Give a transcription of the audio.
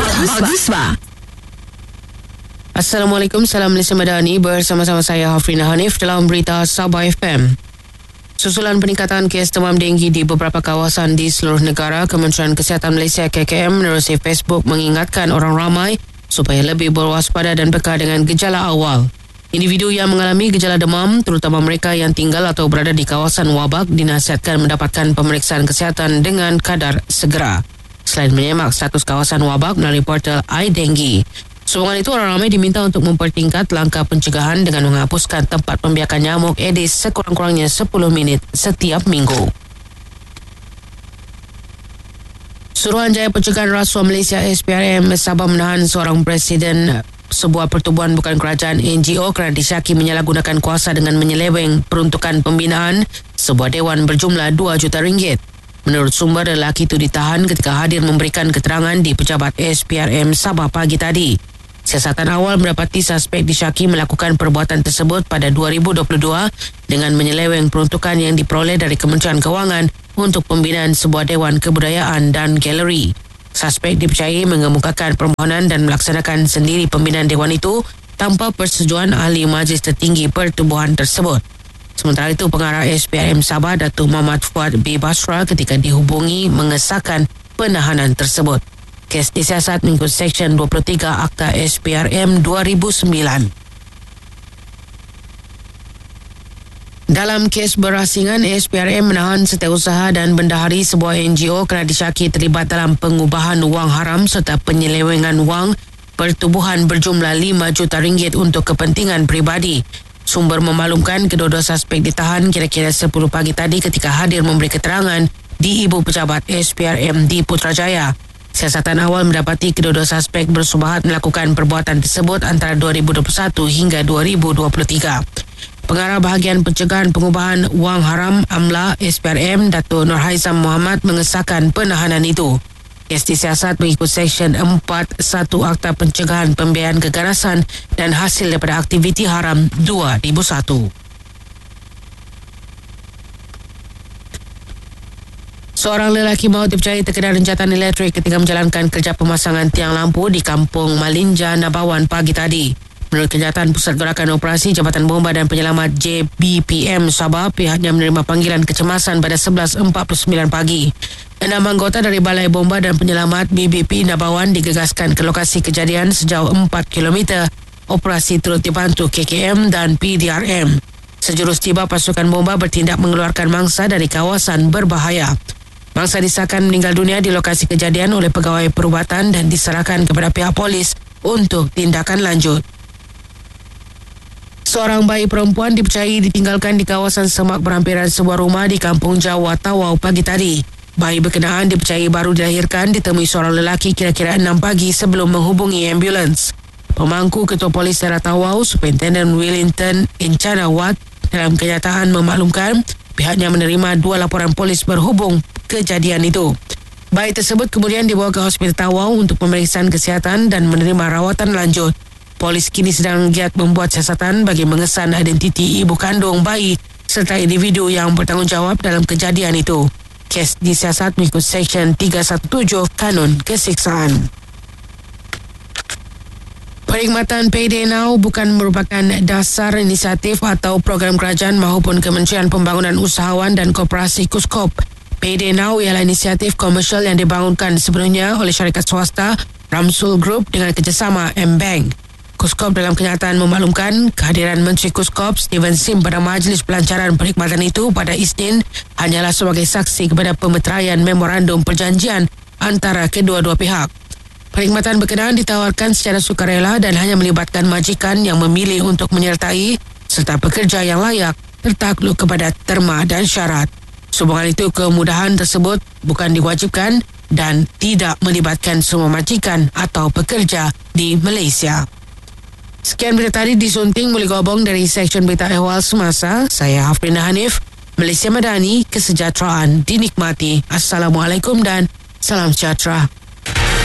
Agusba. Assalamualaikum, salam Malaysia Madani. Bersama-sama saya Hafrina Hanif dalam berita Sabah FM. Susulan peningkatan kes demam denggi di beberapa kawasan di seluruh negara, Kementerian Kesihatan Malaysia KKM menerusi Facebook mengingatkan orang ramai supaya lebih berwaspada dan peka dengan gejala awal. Individu yang mengalami gejala demam, terutama mereka yang tinggal atau berada di kawasan wabak, dinasihatkan mendapatkan pemeriksaan kesihatan dengan kadar segera. Selain menyemak status kawasan wabak melalui portal iDengue. Sehubungan itu, orang ramai diminta untuk mempertingkat langkah pencegahan dengan menghapuskan tempat pembiakan nyamuk Aedes sekurang-kurangnya 10 minit setiap minggu. Suruhanjaya Pencegahan Rasuah Malaysia SPRM Sabah menahan seorang presiden sebuah pertubuhan bukan kerajaan NGO kerana disyaki menyalahgunakan kuasa dengan menyeleweng peruntukan pembinaan sebuah dewan berjumlah 2 juta ringgit. Menurut sumber, lelaki itu ditahan ketika hadir memberikan keterangan di pejabat SPRM Sabah pagi tadi. Siasatan awal mendapati suspek disyaki melakukan perbuatan tersebut pada 2022 dengan menyeleweng peruntukan yang diperoleh dari Kementerian Kewangan untuk pembinaan sebuah dewan kebudayaan dan galeri. Suspek dipercayai mengemukakan permohonan dan melaksanakan sendiri pembinaan dewan itu tanpa persetujuan ahli majlis tertinggi pertubuhan tersebut. Sementara itu, pengarah SPRM Sabah Datuk Muhammad Fuad B. Basra ketika dihubungi mengesahkan penahanan tersebut. Kes disiasat mengikut Seksyen 23 Akta SPRM 2009. Dalam kes berasingan, SPRM menahan setiausaha dan bendahari sebuah NGO kerana disyaki terlibat dalam pengubahan wang haram serta penyelewengan wang pertubuhan berjumlah 5 juta ringgit untuk kepentingan peribadi. Sumber memaklumkan kedua-dua suspek ditahan kira-kira 10 pagi tadi ketika hadir memberi keterangan di Ibu Pejabat SPRM di Putrajaya. Siasatan awal mendapati kedua-dua suspek bersubahat melakukan perbuatan tersebut antara 2021 hingga 2023. Pengarah Bahagian Pencegahan Pengubahan Wang Haram AMLA SPRM Dato' Nurhaizam Muhammad mengesahkan penahanan itu. Kes disiasat mengikut Seksyen 4.1 Akta Pencegahan Pembiayaan Keganasan dan hasil daripada aktiviti haram 2001. Seorang lelaki maut dipercayai terkena renjatan elektrik ketika menjalankan kerja pemasangan tiang lampu di Kampung Malinja, Nabawan pagi tadi. Menurut kenyataan Pusat Gerakan Operasi Jabatan Bomba dan Penyelamat JBPM Sabah, pihaknya menerima panggilan kecemasan pada 11.49 pagi. 6 anggota dari Balai Bomba dan Penyelamat BBP Nabawan digegaskan ke lokasi kejadian sejauh 4 km. Operasi turut dibantu KKM dan PDRM. Sejurus tiba pasukan bomba bertindak mengeluarkan mangsa dari kawasan berbahaya. Mangsa disahkan meninggal dunia di lokasi kejadian oleh pegawai perubatan dan diserahkan kepada pihak polis untuk tindakan lanjut. Seorang bayi perempuan dipercayai ditinggalkan di kawasan semak berhampiran sebuah rumah di Kampung Jawa, Tawau pagi tadi. Bayi berkenaan dipercayai baru dilahirkan ditemui seorang lelaki kira-kira 6 pagi sebelum menghubungi ambulans. Pemangku Ketua Polis Daerah Tawau, Superintendent Wellington Encana Wat, dalam kenyataan memaklumkan pihaknya menerima 2 laporan polis berhubung kejadian itu. Bayi tersebut kemudian dibawa ke Hospital Tawau untuk pemeriksaan kesihatan dan menerima rawatan lanjut. Polis kini sedang giat membuat siasatan bagi mengesan identiti ibu kandung bayi serta individu yang bertanggungjawab dalam kejadian itu. Kes disiasat mengikut Seksyen 317 Kanun Kesiksaan. Perkhidmatan Payday Now bukan merupakan dasar inisiatif atau program kerajaan maupun Kementerian Pembangunan Usahawan dan Koperasi KUSKOP. Payday Now ialah inisiatif komersial yang dibangunkan sebelumnya oleh syarikat swasta Ramsul Group dengan kerjasama M-Bank. KUSKOP dalam kenyataan memaklumkan kehadiran Menteri KUSKOP Steven Sim pada majlis pelancaran perkhidmatan itu pada Isnin hanyalah sebagai saksi kepada pemeteraian memorandum perjanjian antara kedua-dua pihak. Perkhidmatan berkenaan ditawarkan secara sukarela dan hanya melibatkan majikan yang memilih untuk menyertai serta pekerja yang layak tertakluk kepada terma dan syarat. Sehubungan itu, kemudahan tersebut bukan diwajibkan dan tidak melibatkan semua majikan atau pekerja di Malaysia. Sekian berita tadi disunting Muli Gobong dari Seksyen Berita Ehwal Semasa. Saya Hafrina Hanif, Malaysia Madani, kesejahteraan dinikmati. Assalamualaikum dan salam sejahtera.